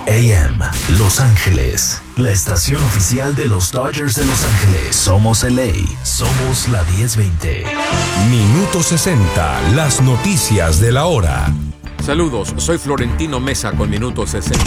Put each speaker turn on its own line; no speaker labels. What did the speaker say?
AM, Los Ángeles. La estación oficial de los Dodgers de Los Ángeles. Somos LA. Somos la 1020.
Minuto 60. Las noticias de la hora.
Saludos, soy Florentino Mesa con Minuto 60.